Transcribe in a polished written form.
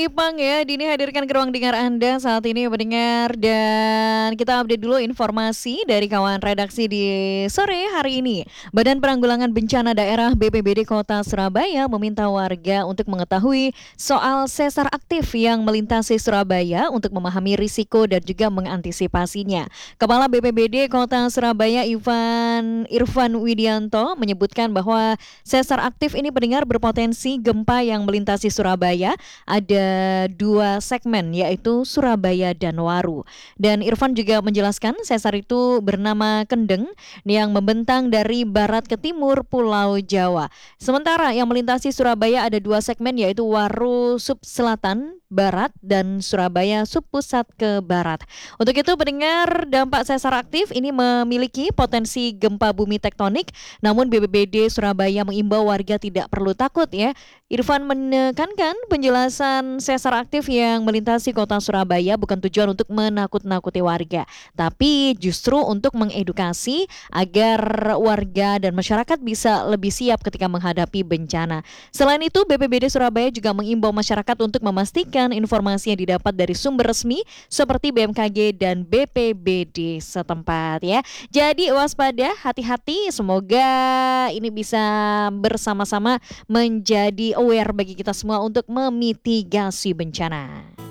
Ipang ya, Dini hadirkan ke ruang dengar Anda saat ini pendengar dan kita update dulu informasi dari kawan redaksi di sore hari ini. Badan Penanggulangan Bencana Daerah BPBD Kota Surabaya meminta warga untuk mengetahui soal sesar aktif yang melintasi Surabaya untuk memahami risiko dan juga mengantisipasinya. Kepala BPBD Kota Surabaya Irfan Widianto menyebutkan bahwa sesar aktif ini pendengar berpotensi gempa yang melintasi Surabaya. Ada dua segmen yaitu Surabaya dan Waru. Dan Irfan juga menjelaskan sesar itu bernama Kendeng yang membentang dari barat ke timur Pulau Jawa. Sementara yang melintasi Surabaya ada dua segmen yaitu Waru sub selatan barat dan Surabaya sub pusat ke barat. Untuk itu pendengar dampak sesar aktif ini memiliki potensi gempa bumi tektonik, namun BPBD Surabaya mengimbau warga tidak perlu takut ya. Irfan menekankan penjelasan sesar aktif yang melintasi kota Surabaya bukan tujuan untuk menakut-nakuti warga, tapi justru untuk mengedukasi agar warga dan masyarakat bisa lebih siap ketika menghadapi bencana. Selain itu, BPBD Surabaya juga mengimbau masyarakat untuk memastikan informasi yang didapat dari sumber resmi seperti BMKG dan BPBD setempat ya. Jadi waspada, hati-hati, semoga ini bisa bersama-sama menjadi aware bagi kita semua untuk memitigasi bencana.